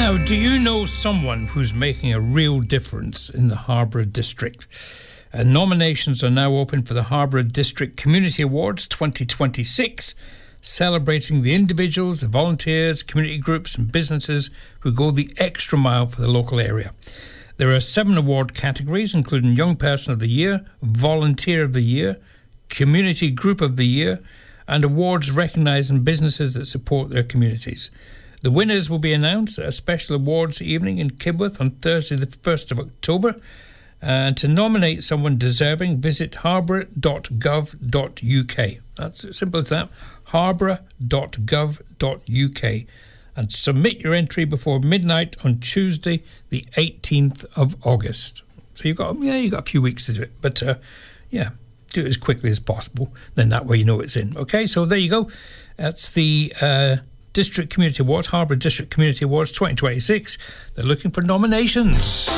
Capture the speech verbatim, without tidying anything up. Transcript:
Now, do you know someone who's making a real difference in the Harborough District? Uh, nominations are now open for the Harborough District Community Awards twenty twenty-six, celebrating the individuals, the volunteers, community groups and businesses who go the extra mile for the local area. There are seven award categories, including Young Person of the Year, Volunteer of the Year, Community Group of the Year, and awards recognising businesses that support their communities. The winners will be announced at a special awards evening in Kibworth on Thursday the first of October. And to nominate someone deserving, visit harborough dot gov dot u k. That's as simple as that, harborough dot gov dot u k. And submit your entry before midnight on Tuesday the eighteenth of August. So you've got, yeah, you've got a few weeks to do it. But, uh, yeah, do it as quickly as possible. Then that way you know it's in. Okay, so there you go. That's the... Uh, District Community Awards, Harborough District Community Awards twenty twenty-six. They're looking for nominations.